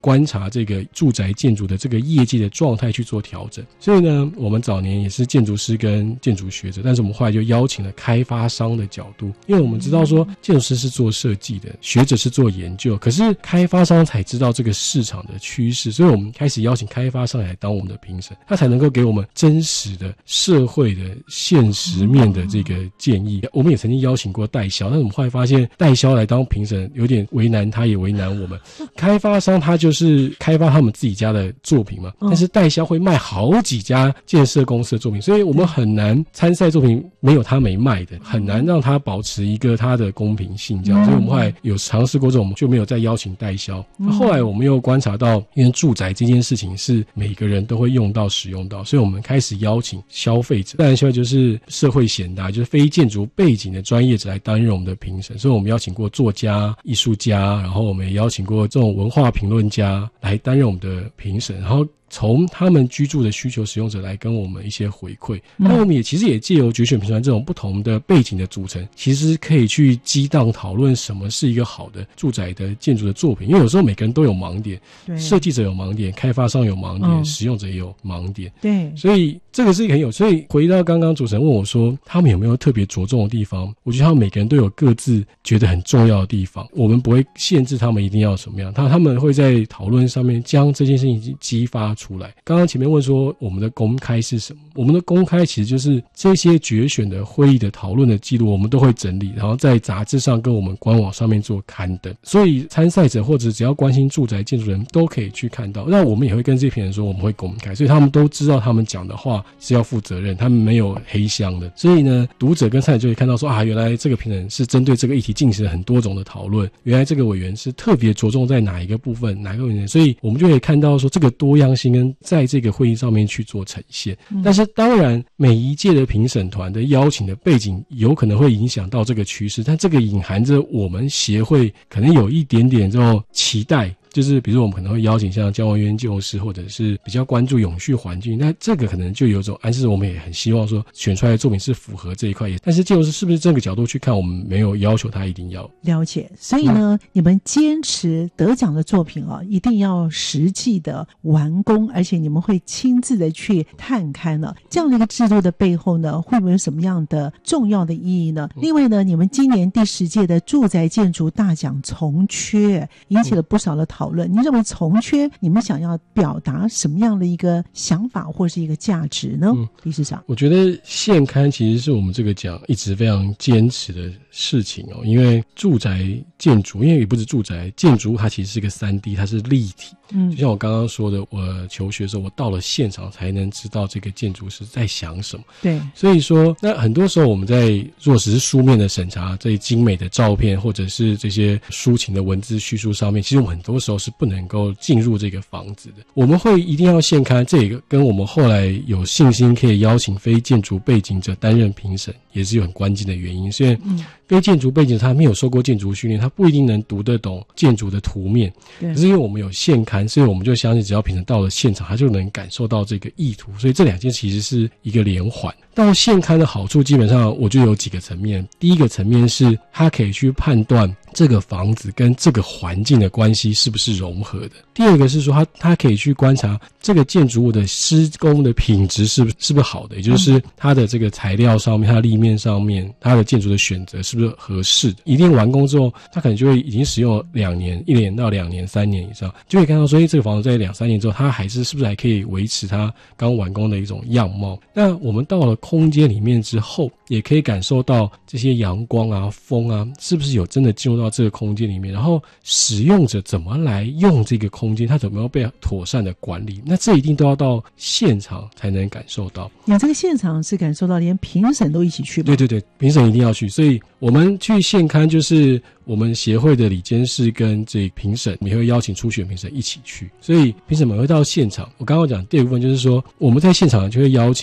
观察这个住宅建筑的这个业界的状态去做调整。所以呢，我们早年也是建筑师跟建筑学者，但是我们后来就邀请了开发商的角度，因为我们知道说建筑师是做设计的，学者是做研究，可是开发商才知道这个市场的趋势，所以我们开始邀请开发商来当我们的评审，他才能够给我们真实的社会的现实面的这个建议。我们也曾经邀请过代销，但是我们后来发现代销来当评审有点为难他，也为难我们。开发商他就是开发他们自己家的作品嘛，但是代销会卖好几家建设公司的作品，所以我们很难参赛作品没有他没卖的，很难让他保持一个他的公平性这样。所以我们后来有尝试过这种，我们就没有再邀请代销。后来我们又观察到，因为住宅这件事情是每个人都会用到使用到，所以我们开始邀请消费者，当然消费者就是社会贤达，就是非建筑背景的专业者来担任我们的评审。所以我们邀请过作家、艺术家，然后我们也邀请过这种文化评论家来担任我们的评审，然后从他们居住的需求使用者来跟我们一些回馈。那我们也其实也借由决选评团这种不同的背景的组成，其实可以去激荡讨论什么是一个好的住宅的建筑的作品。因为有时候每个人都有盲点，设计者有盲点，开发商有盲点，使用者也有盲点。对，所以这个是很有。所以回到刚刚主持人问我说他们有没有特别着重的地方，我觉得他们每个人都有各自觉得很重要的地方，我们不会限制他们一定要什么样，他们会在讨论上面将这件事情激发出来。刚刚前面问说我们的公开是什么，我们的公开其实就是这些决选的会议的讨论的记录，我们都会整理，然后在杂志上跟我们官网上面做刊登，所以参赛者或者只要关心住宅建筑人都可以去看到。那我们也会跟这批人说我们会公开，所以他们都知道他们讲的话是要负责任，他们没有黑箱的。所以呢，读者跟参赛者就会看到说原来这个评审是针对这个议题进行了很多种的讨论，原来这个委员是特别着重在哪一个部分，哪个委员，所以我们就可以看到说这个多样性跟在这个会议上面去做呈现。但是当然每一届的评审团的邀请的背景有可能会影响到这个趋势，但这个隐含着我们协会可能有一点点这种期待，就是比如说我们可能会邀请像交通院建筑师，或者是比较关注永续环境，那这个可能就有一种暗示我们也很希望说选出来的作品是符合这一块，但是建筑师是不是这个角度去看，我们没有要求他一定要了解。所以呢，你们坚持得奖的作品一定要实际的完工，而且你们会亲自的去探勘了。这样的一个制度的背后呢，会不会有什么样的重要的意义呢？另外呢，你们今年第10届的住宅建筑大奖从缺引起了不少的讨论，你认为从缺你们想要表达什么样的一个想法或是一个价值呢？理事长， 我觉得现刊其实是我们这个奖一直非常坚持的事情因为住宅建筑，因为也不是住宅建筑，它其实是个 3D， 它是立体。就像我刚刚说的，我求学的时候，我到了现场才能知道这个建筑师在想什么。对，所以说那很多时候我们在做只是书面的审查，这精美的照片或者是这些抒情的文字叙述上面，其实我们很多时候是不能够进入这个房子的。我们会一定要现刊，这个跟我们后来有信心可以邀请非建筑背景者担任评审也是有很关键的原因。所以非建筑背景他没有受过建筑训练，他不一定能读得懂建筑的图面，可是因为我们有现刊，所以我们就相信只要评审到了现场，他就能感受到这个意图。所以这两件其实是一个连环。到现刊的好处基本上我就有几个层面。第一个层面是他可以去判断这个房子跟这个环境的关系是不是融合的。第二个是说他可以去观察这个建筑物的施工的品质是不是好的，也就是它的这个材料上面，它的立面上面，它的建筑的选择是不是合适的。一定完工之后，他可能就会已经使用了2年，1年到2年3年以上，就会看到说这个房子在2-3年之后，它是不是还可以维持它刚完工的一种样貌。那我们到了空间里面之后，也可以感受到这些阳光啊风啊是不是有真的进入到这个空间里面，然后使用者怎么来用这个空间，它怎么样被妥善的管理，那这一定都要到现场才能感受到。 你这个现场是感受到连评审都一起去吗？ 对对对，评审一定要去。所以我们去现刊就是我们协会的理监事跟这评审，我们也会邀请初选评审一起去，所以评审们会到现场。我刚刚讲第二部分就是说我们在现场就会邀请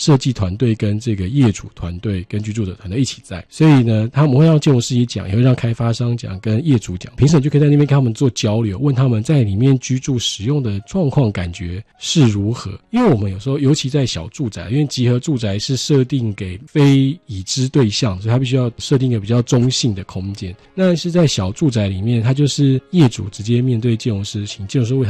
设计团队跟这个业主团队跟居住者团队一起在，所以呢他们会让建筑师也讲，也会让开发商讲，跟业主讲，评审就可以在那边跟他们做交流，问他们在里面居住使用的状况感觉是如何。因为我们有时候尤其在小住宅，因为集合住宅是设定给非已知对象，所以它必须要设定一个比较中性的空间。那是在小住宅里面，它就是业主直接面对建筑师，请建筑师为